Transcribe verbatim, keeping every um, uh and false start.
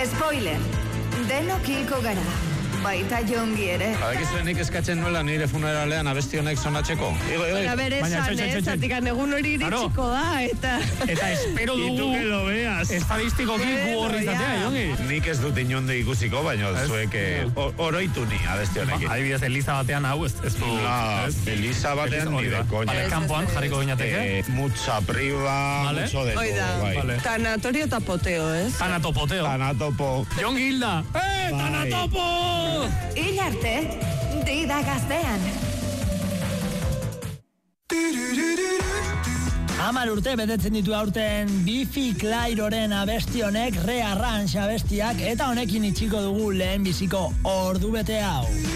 Spoiler, denok hilko gara. Baita Jongi ere. Badakizuenik eskatzen nuela nire funeralean abesti honek sonatzeko. Igo, igo. Baina bere esan, ez, zatikan egun hori iritsiko da, eta... Eta espero dugu... Itu que lo veas. Estadistikoki gu horri zatea, Jongi. Nik ez dut inonde ikusiko, baina zuek oroitu ni abesti honekin. Adibidez, Eliza batean hau, ez du... Eliza batean ni de coña. Vale, kanpoan jarriko gineateke. Mucha priva, mucho de todo. Tanatorio eta poteo, ez? Tanatopoteo. Tanatopo. Jongi Hilda. Eh, Tanatopo! Hil arte, dida gaztean. Hamar urte betetzen ditu aurten Biffy Clyroren abesti honek, rearranx abestiak, eta honekin itxiko dugu lehen biziko ordu bete hau.